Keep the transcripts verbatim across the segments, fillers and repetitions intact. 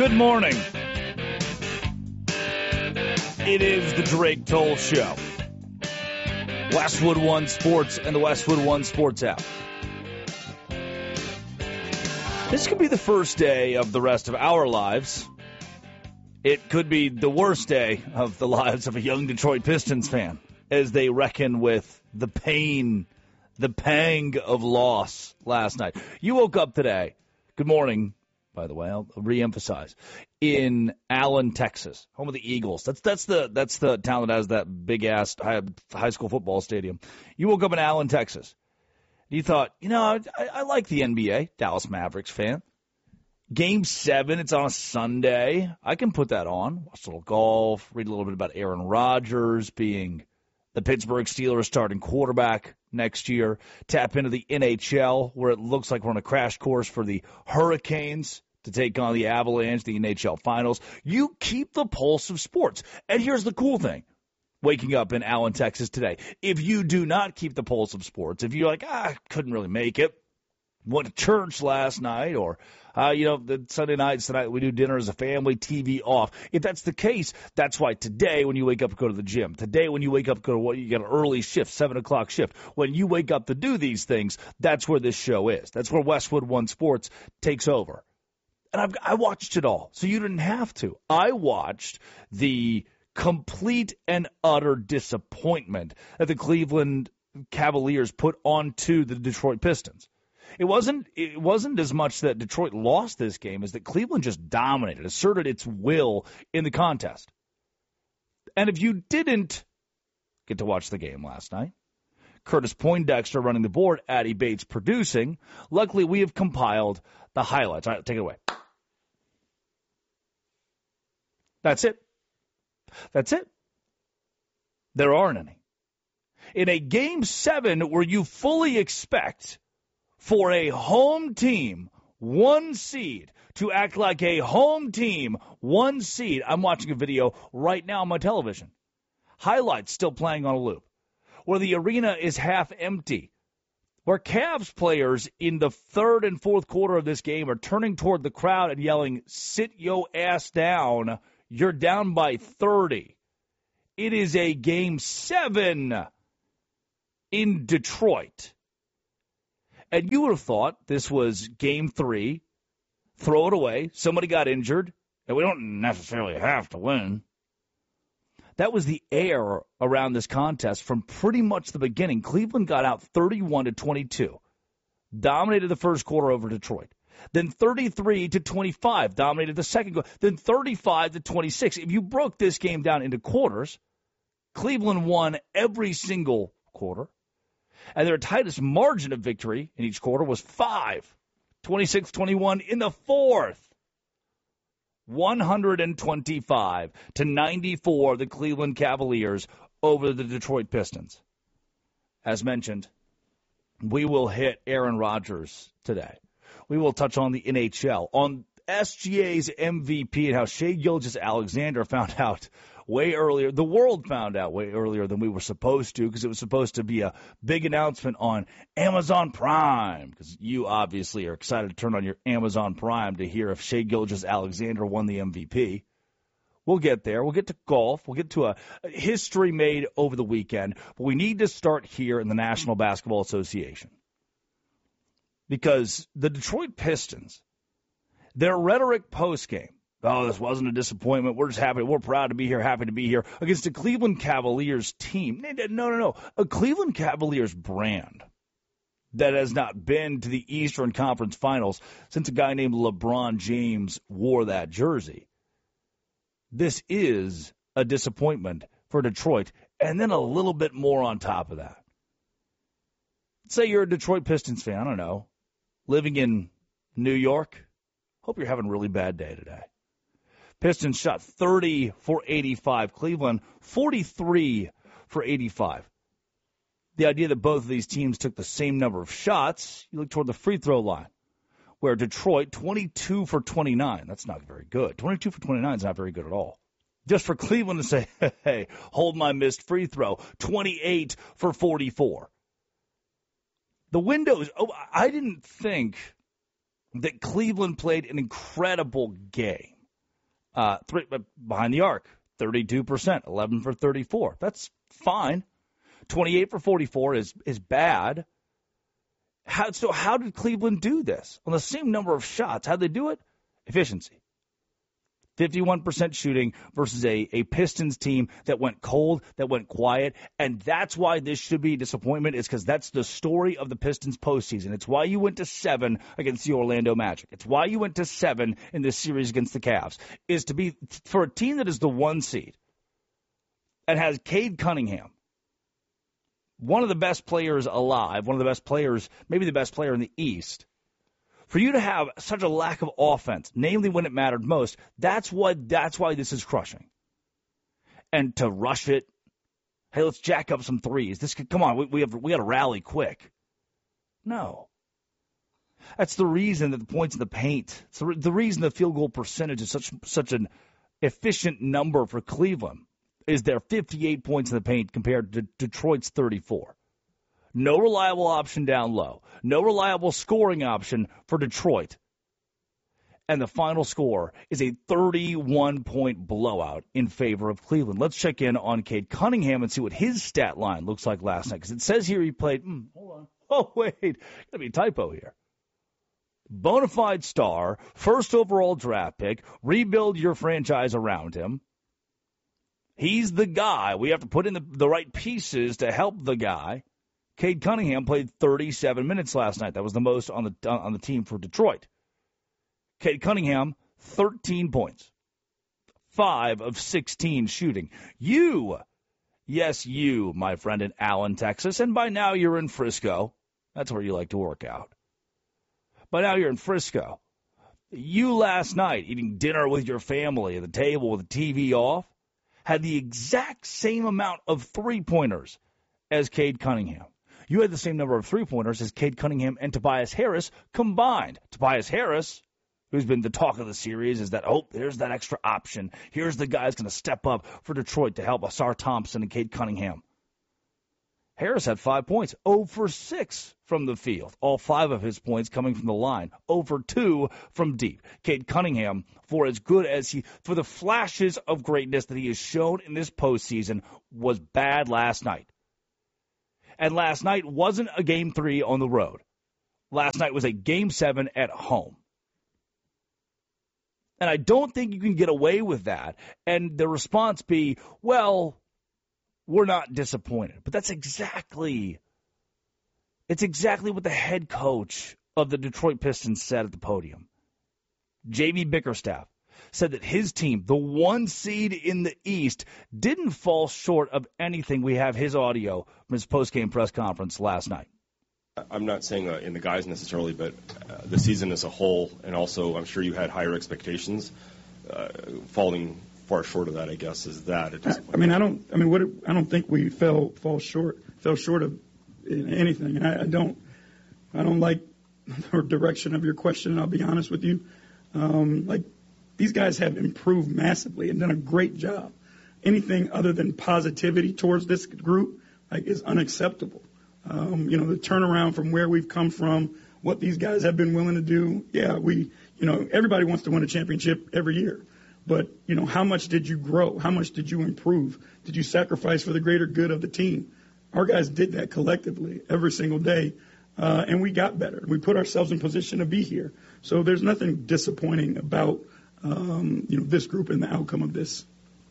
Good morning. It is the Drake Toll Show. Westwood One Sports and the Westwood One Sports app. This could be the first day of the rest of our lives. It could be the worst day of the lives of a young Detroit Pistons fan as they reckon with the pain, the pang of loss last night. You woke up today. Good morning, by the way. I'll reemphasize. In Allen, Texas, home of the Eagles. That's that's the that's the town that has that big ass high, high school football stadium. You woke up in Allen, Texas. You thought, you know, I, I like the N B A. Dallas Mavericks fan. Game seven, it's on a Sunday. I can put that on. Watch a little golf. Read a little bit about Aaron Rodgers being the Pittsburgh Steelers starting quarterback next year. Tap into the N H L where it looks like we're on a crash course for the Hurricanes to take on the Avalanche, the N H L Finals. You keep the pulse of sports. And here's the cool thing. Waking up in Allen, Texas today. If you do not keep the pulse of sports, if you're like, ah, I couldn't really make it, went to church last night, or, uh, you know, the Sunday nights tonight we do dinner as a family, T V off. If that's the case, that's why today when you wake up to go to the gym, today when you wake up to go to what, you get an early shift, seven o'clock shift. When you wake up to do these things, that's where this show is. That's where Westwood One Sports takes over. And I've, I watched it all, so you didn't have to. I watched the complete and utter disappointment that the Cleveland Cavaliers put onto the Detroit Pistons. It wasn't it wasn't as much that Detroit lost this game as that Cleveland just dominated, asserted its will in the contest. And if you didn't get to watch the game last night, Curtis Poindexter running the board, Addie Bates producing, luckily we have compiled the highlights. All right, take it away. That's it. That's it. There aren't any. In a game seven where you fully expect for a home team, one seed, to act like a home team, one seed. I'm watching a video right now on my television. Highlights still playing on a loop. Where the arena is half empty. Where Cavs players in the third and fourth quarter of this game are turning toward the crowd and yelling, sit yo ass down. You're down by thirty. It is a game seven in Detroit. And you would have thought this was game three, throw it away, somebody got injured, and we don't necessarily have to win. That was the air around this contest from pretty much the beginning. Cleveland got out thirty-one to twenty-two, dominated the first quarter over Detroit. Then thirty-three to twenty-five, dominated the second quarter. Then thirty-five to twenty-six. If you broke this game down into quarters, Cleveland won every single quarter. And their tightest margin of victory in each quarter was five, twenty-six twenty-one in the fourth. one twenty-five to ninety-four, the Cleveland Cavaliers over the Detroit Pistons. As mentioned, we will hit Aaron Rodgers today. We will touch on the N H L, on S G A's M V P and how Shai Gilgeous-Alexander found out way earlier. The world found out way earlier than we were supposed to, because it was supposed to be a big announcement on Amazon Prime, because you obviously are excited to turn on your Amazon Prime to hear if Shai Gilgeous-Alexander won the M V P. We'll get there. We'll get to golf. We'll get to a history made over the weekend. But we need to start here in the National Basketball Association. Because the Detroit Pistons, their rhetoric post-game, oh, this wasn't a disappointment. We're just happy. We're proud to be here, happy to be here, against the Cleveland Cavaliers team. No, no, no. A Cleveland Cavaliers brand that has not been to the Eastern Conference Finals since a guy named LeBron James wore that jersey. This is a disappointment for Detroit, and then a little bit more on top of that. Say you're a Detroit Pistons fan, I don't know, living in New York. Hope you're having a really bad day today. Pistons shot thirty for eighty-five. Cleveland, forty-three for eighty-five. The idea that both of these teams took the same number of shots, you look toward the free throw line, where Detroit, twenty-two for twenty-nine. That's not very good. twenty-two for twenty-nine is not very good at all. Just for Cleveland to say, hey, hold my missed free throw, twenty-eight for forty-four. The windows, oh, I didn't think that Cleveland played an incredible game. Uh, three, behind the arc, thirty-two percent, eleven for thirty-four. That's fine. twenty-eight for forty-four is is bad. How, so how did Cleveland do this? On the same number of shots, how did they do it? Efficiency. fifty-one percent shooting versus a, a Pistons team that went cold, that went quiet. And that's why this should be a disappointment, is because that's the story of the Pistons postseason. It's why you went to seven against the Orlando Magic. It's why you went to seven in this series against the Cavs, is to be for a team that is the one seed and has Cade Cunningham, one of the best players alive, one of the best players, maybe the best player in the East. For you to have such a lack of offense, namely when it mattered most, that's what that's why this is crushing. And to rush it, hey, let's jack up some threes. This could, come on, we, we have we got to rally quick. No, that's the reason that the points in the paint, it's the, the reason the field goal percentage is such such an efficient number for Cleveland, is their fifty-eight points in the paint compared to Detroit's thirty-four. No reliable option down low. No reliable scoring option for Detroit. And the final score is a thirty-one point blowout in favor of Cleveland. Let's check in on Cade Cunningham and see what his stat line looks like last night. Because it says here he played, mm, hold on. Oh, wait. Got to be a typo here. Bonafide star, first overall draft pick, rebuild your franchise around him. He's the guy. We have to put in the, the right pieces to help the guy. Cade Cunningham played thirty-seven minutes last night. That was the most on the on the team for Detroit. Cade Cunningham, thirteen points, five of sixteen shooting. You, yes, you, my friend in Allen, Texas, and by now you're in Frisco. That's where you like to work out. By now you're in Frisco. You last night, eating dinner with your family at the table with the T V off, had the exact same amount of three-pointers as Cade Cunningham. You had the same number of three-pointers as Cade Cunningham and Tobias Harris combined. Tobias Harris, who's been the talk of the series, is that, oh, there's that extra option. Here's the guy who's going to step up for Detroit to help Asar Thompson and Cade Cunningham. Harris had five points, zero for six from the field. All five of his points coming from the line, zero for two from deep. Cade Cunningham, for as good as he, for the flashes of greatness that he has shown in this postseason, was bad last night. And last night wasn't a game three on the road. Last night was a game seven at home. And I don't think you can get away with that. And the response be, well, we're not disappointed. But that's exactly, it's exactly what the head coach of the Detroit Pistons said at the podium. J B Bickerstaff said that his team, the one seed in the East, didn't fall short of anything. We have his audio from his post-game press conference last night. I'm not saying uh, in the guys necessarily, but uh, the season as a whole, and also I'm sure you had higher expectations. Uh, falling far short of that, I guess, is that. I, I mean, I don't. I mean, what? I don't think we fell fall short. Fell short of anything, and I, I don't. I don't like the direction of your question. I'll be honest with you. Um, like. These guys have improved massively and done a great job. Anything other than positivity towards this group like is unacceptable. Um, you know, the turnaround from where we've come from, what these guys have been willing to do. Yeah, we, you know, everybody wants to win a championship every year. But, you know, how much did you grow? How much did you improve? Did you sacrifice for the greater good of the team? Our guys did that collectively every single day. Uh, and we got better. We put ourselves in position to be here. So there's nothing disappointing about Um, you know, this group and the outcome of this.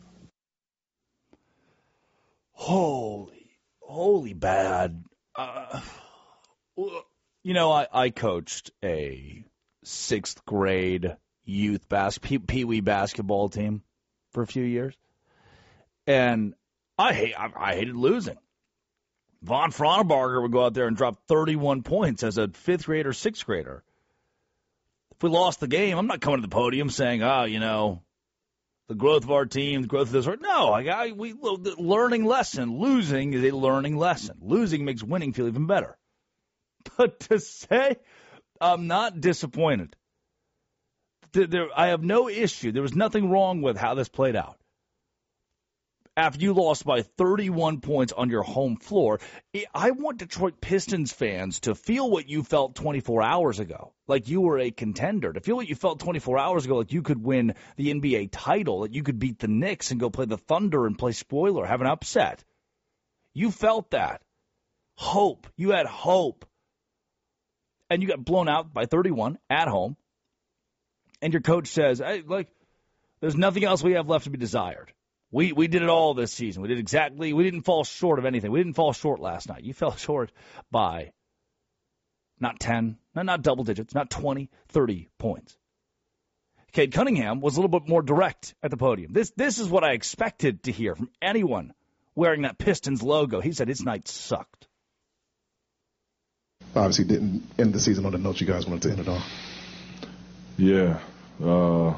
Holy, holy bad. Uh, you know, I, I coached a sixth grade youth bas- pee- pee-wee basketball team for a few years. And I hate, I, I hated losing. Von Frauenbarger would go out there and drop thirty-one points as a fifth grader, sixth grader. If we lost the game, I'm not coming to the podium saying, oh, you know, the growth of our team, the growth of this. No, I got we the learning lesson. Losing is a learning lesson. Losing makes winning feel even better. But to say I'm not disappointed, there, I have no issue. There was nothing wrong with how this played out. after you lost by thirty-one points on your home floor. I want Detroit Pistons fans to feel what you felt twenty-four hours ago, like you were a contender, to feel what you felt twenty-four hours ago, like you could win the N B A title, that you could beat the Knicks and go play the Thunder and play spoiler, have an upset. You felt that. Hope. You had hope. And you got blown out by thirty-one at home. And your coach says, hey, like, there's nothing else we have left to be desired. We we did it all this season. We did exactly, we didn't fall short of anything. We didn't fall short last night. You fell short by not ten, not, not double digits, not twenty, thirty points. Cade Cunningham was a little bit more direct at the podium. This this is what I expected to hear from anyone wearing that Pistons logo. He said his night sucked. Obviously didn't end the season on the note you guys wanted to end it on. Yeah. Uh...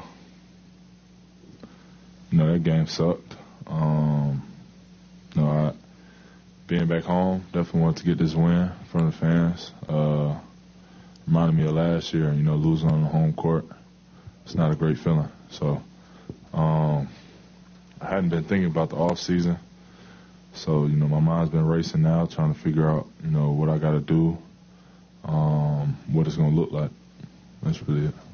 You know, that game sucked. Um, you know, I, being back home, definitely wanted to get this win from the fans. Uh, reminded me of last year, you know, losing on the home court. It's not a great feeling. So um, I hadn't been thinking about the off season. So, you know, my mind's been racing now, trying to figure out, you know, what I got to do, um, what it's going to look like. That's really it.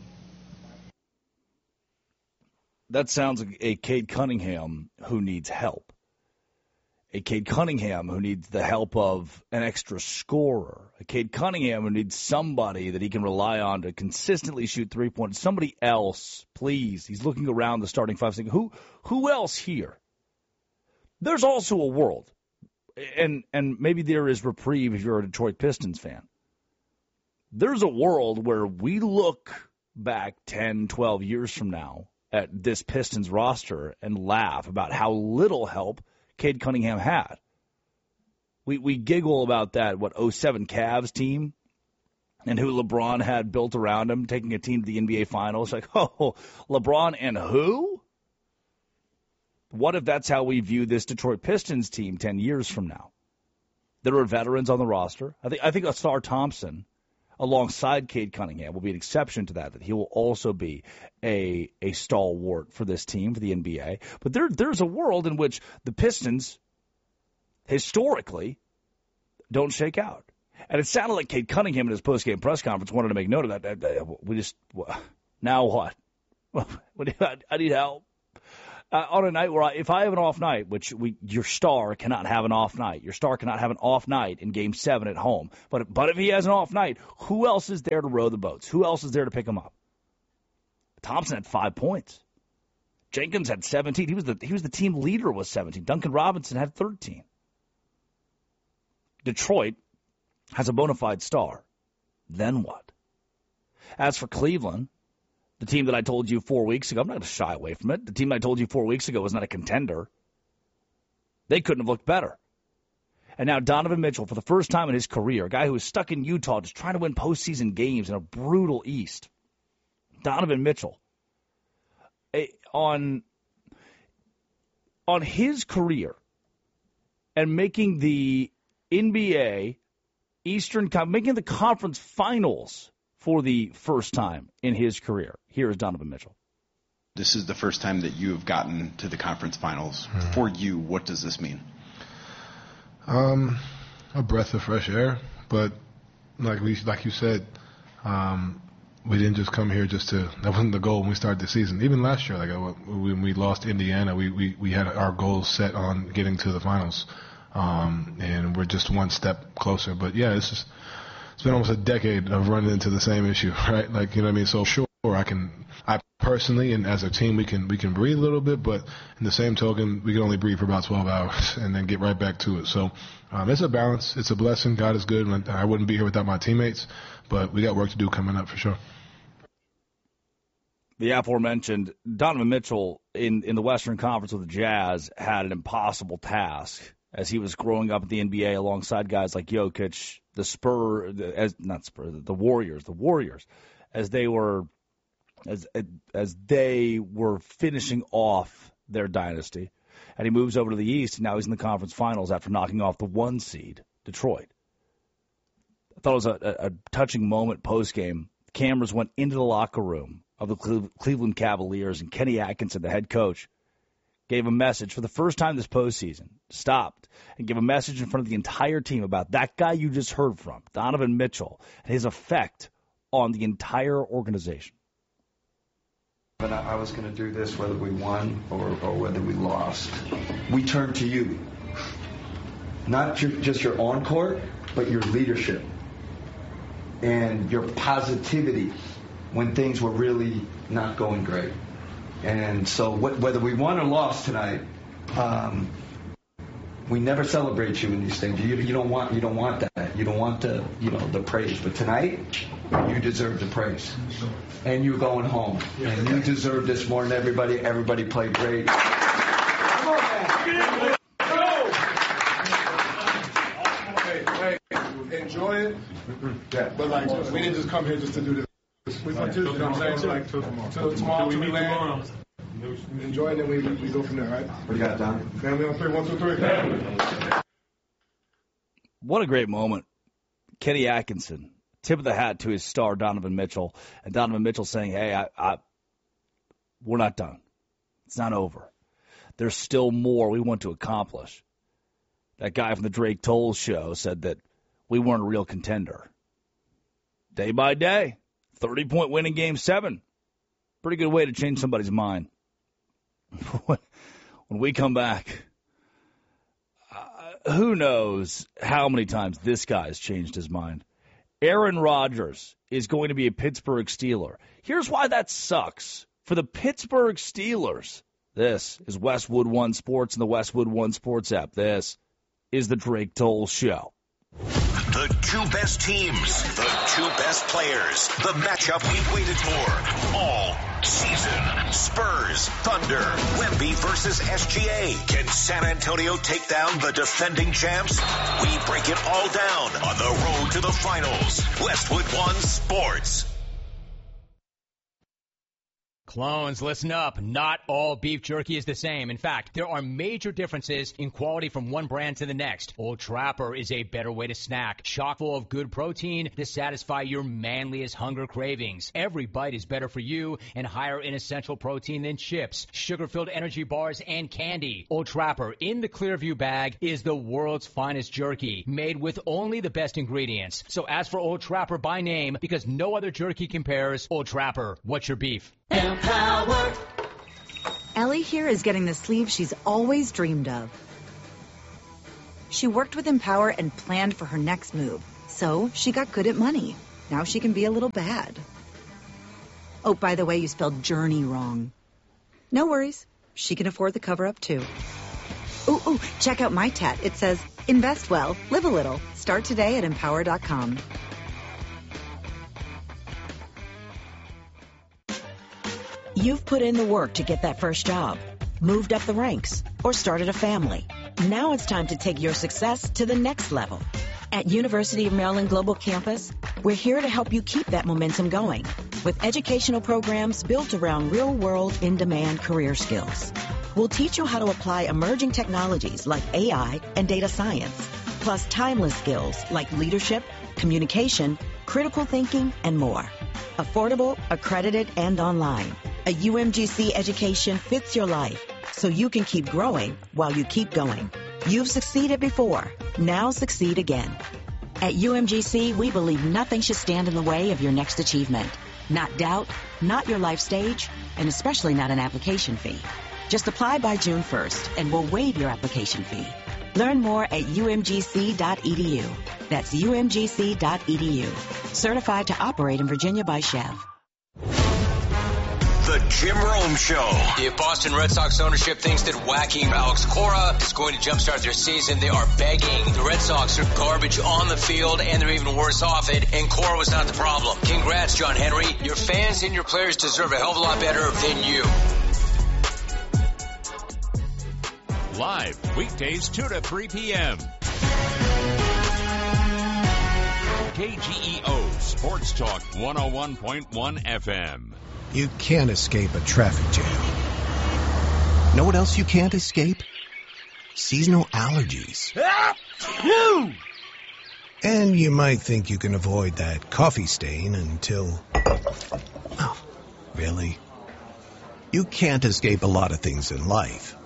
That sounds like a Cade Cunningham who needs help. A Cade Cunningham who needs the help of an extra scorer. A Cade Cunningham who needs somebody that he can rely on to consistently shoot three-pointers. Somebody else, please. He's looking around the starting five, saying, who, who else here? There's also a world, and, and maybe there is reprieve if you're a Detroit Pistons fan. There's a world where we look back ten, twelve years from now at this Pistons roster and laugh about how little help Cade Cunningham had. We we giggle about that, what, oh seven Cavs team and who LeBron had built around him, taking a team to the N B A Finals. Like, oh, LeBron and who? What if that's how we view this Detroit Pistons team ten years from now? There are veterans on the roster. I think I think Asar Thompson, alongside Cade Cunningham, will be an exception to that, that he will also be a a stalwart for this team, for the N B A. But there there's a world in which the Pistons, historically, don't shake out. And it sounded like Cade Cunningham in his postgame press conference wanted to make note of that. We just, now what? I need help. Uh, on a night where I, if I have an off night, which we, your star cannot have an off night. Your star cannot have an off night in Game seven at home. But but if he has an off night, who else is there to row the boats? Who else is there to pick him up? Thompson had five points. Jenkins had seventeen. He was the he was the team leader with seventeen. Duncan Robinson had thirteen. Detroit has a bona fide star. Then what? As for Cleveland, the team that I told you four weeks ago, I'm not going to shy away from it. The team I told you four weeks ago was not a contender. They couldn't have looked better. And now Donovan Mitchell, for the first time in his career, a guy who was stuck in Utah just trying to win postseason games in a brutal East. Donovan Mitchell, on, on his career and making the N B A Eastern, making the conference finals for the first time in his career. Here is Donovan Mitchell. This is the first time that you have gotten to the conference finals. Mm-hmm. For you, what does this mean? Um, a breath of fresh air. But like we, like you said, um, we didn't just come here just to. That wasn't the goal when we started the season. Even last year, like when we lost Indiana, we we, we had our goals set on getting to the finals, um, and we're just one step closer. But yeah, it's just. It's been almost a decade of running into the same issue, right? Like, you know what I mean? So sure, I can, I personally and as a team, we can we can breathe a little bit, but in the same token, we can only breathe for about twelve hours and then get right back to it. So um, it's a balance. It's a blessing. God is good. I wouldn't be here without my teammates, but we got work to do coming up for sure. The aforementioned Donovan Mitchell in, in the Western Conference with the Jazz had an impossible task as he was growing up in the N B A alongside guys like Jokic, the Spur, the, as not Spur, the Warriors, the Warriors, as they were, as as they were finishing off their dynasty, and he moves over to the East, and now he's in the conference finals after knocking off the one seed, Detroit. I thought it was a, a, a touching moment post game. Cameras went into the locker room of the Cleveland Cavaliers, and Kenny Atkinson, the head coach, gave a message for the first time this postseason, stopped and gave a message in front of the entire team about that guy you just heard from, Donovan Mitchell, and his effect on the entire organization. And I was going to do this whether we won or, or whether we lost. We turn to you. Not your, just your on-court, but your leadership and your positivity when things were really not going great. And so wh- whether we won or lost tonight, um, we never celebrate you in these things. You, you don't want you don't want that. You don't want the you know the praise. But tonight, you deserve the praise. And you're going home. And you deserve this more than everybody. Everybody played great. Come on, man. Hey, hey, enjoy it. Yeah, but like we didn't just come here just to do this. We want to, you know what I'm saying? Like till tomorrow, till we land. Enjoy it, and we we go from there, right? What do you got, Don? Family on three, one, two, three. What a great moment. Kenny Atkinson, tip of the hat to his star, Donovan Mitchell, and Donovan Mitchell saying, hey, I, I, we're not done. It's not over. There's still more we want to accomplish. That guy from the Drake Toll show said that we weren't a real contender. Day by day, thirty-point win in Game seven. Pretty good way to change somebody's mind. When we come back, uh, who knows how many times this guy has changed his mind. Aaron Rodgers is going to be a Pittsburgh Steeler. Here's why that sucks. For the Pittsburgh Steelers, this is Westwood One Sports and the Westwood One Sports app. This is the Drake Toll Show. The two best teams, the two best players, the matchup we've waited for all season. Spurs, Thunder, Wemby versus S G A. Can San Antonio take down the defending champs? We break it all down on the road to the finals. Westwood One Sports. Clones, listen up. Not all beef jerky is the same. In fact, there are major differences in quality from one brand to the next. Old Trapper is a better way to snack, chock full of good protein to satisfy your manliest hunger cravings. Every bite is better for you and higher in essential protein than chips, sugar-filled energy bars, and candy. Old Trapper in the Clearview bag is the world's finest jerky, made with only the best ingredients. So ask for Old Trapper by name because no other jerky compares. Old Trapper, what's your beef? Empower. Ellie here is getting the sleeve she's always dreamed of. She worked with Empower and planned for her next move, so she got good at money. Now she can be a little bad. Oh, by the way, you spelled journey wrong. No worries. She can afford the cover-up, too. Ooh, ooh, check out my tat. It says, invest well, live a little. Start today at empower dot com. You've put in the work to get that first job, moved up the ranks, or started a family. Now it's time to take your success to the next level. At University of Maryland Global Campus, we're here to help you keep that momentum going with educational programs built around real-world, in-demand career skills. We'll teach you how to apply emerging technologies like A I and data science, plus timeless skills like leadership, communication, critical thinking, and more. Affordable, accredited, and online. A U M G C education fits your life, so you can keep growing while you keep going. You've succeeded before. Now succeed again. At U M G C, we believe nothing should stand in the way of your next achievement. Not doubt, not your life stage, and especially not an application fee. Just apply by June first, and we'll waive your application fee. Learn more at U M G C dot E D U. That's U M G C dot E D U. Certified to operate in Virginia by Chev. The Jim Rome Show. If Boston Red Sox ownership thinks that whacking Alex Cora is going to jumpstart their season, they are begging. The Red Sox are garbage on the field, and they're even worse off it, and Cora was not the problem. Congrats, John Henry. Your fans and your players deserve a hell of a lot better than you. Live weekdays two to three p.m. K G E O Sports Talk one oh one point one F M. You can't escape a traffic jam. Know what else you can't escape? Seasonal allergies. And you might think you can avoid that coffee stain until... Oh, really? You can't escape a lot of things in life.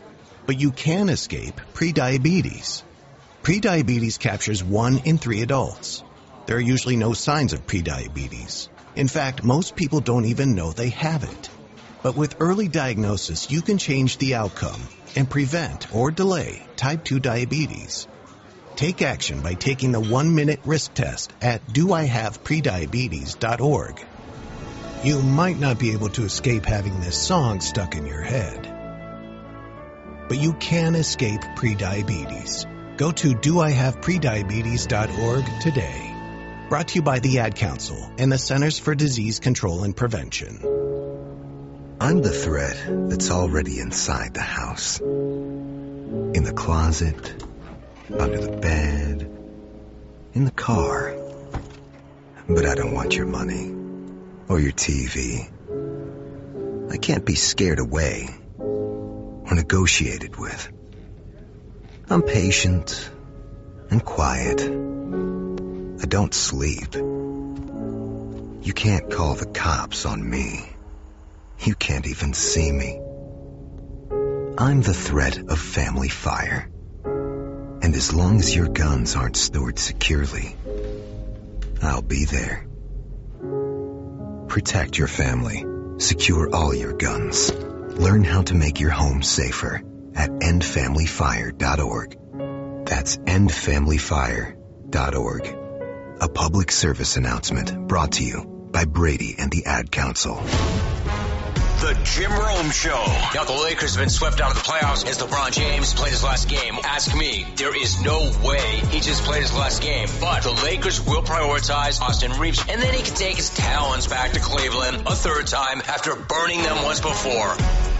But you can escape prediabetes. Prediabetes captures one in three adults. There are usually no signs of prediabetes. In fact, most people don't even know they have it. But with early diagnosis, you can change the outcome and prevent or delay type two diabetes. Take action by taking the one-minute risk test at do I have prediabetes dot org. You might not be able to escape having this song stuck in your head, but you can escape prediabetes. Go to do I have prediabetes dot org today. Brought to you by the Ad Council and the Centers for Disease Control and Prevention. I'm the threat that's already inside the house. In the closet, under the bed, in the car. But I don't want your money or your T V. I can't be scared away or negotiated with. I'm patient and quiet. I don't sleep. You can't call the cops on me. You can't even see me. I'm the threat of family fire. And as long as your guns aren't stored securely, I'll be there. Protect your family. Secure all your guns. Learn how to make your home safer at end family fire dot org. That's end family fire dot org. A public service announcement brought to you by Brady and the Ad Council. The Jim Rome Show. Now the Lakers have been swept out of the playoffs as LeBron James played his last game. Ask me, there is no way he just played his last game. But the Lakers will prioritize Austin Reeves, and then he can take his talents back to Cleveland a third time after burning them once before.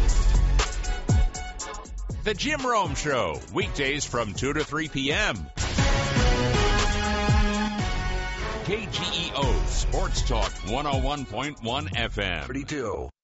The Jim Rome Show, weekdays from two to three p.m. K G E O Sports Talk one oh one point one F M. thirty-two.